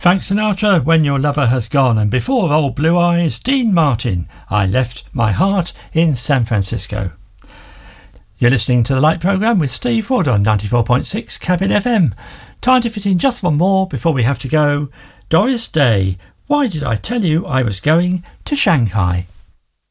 Frank Sinatra, When Your Lover Has Gone, and before Old Blue Eyes, Dean Martin, I Left My Heart in San Francisco. You're listening to the Light Programme with Steve Ford on 94.6 Cabin FM. Time to fit in just one more before we have to go. Doris Day, Why Did I Tell You I Was Going to Shanghai?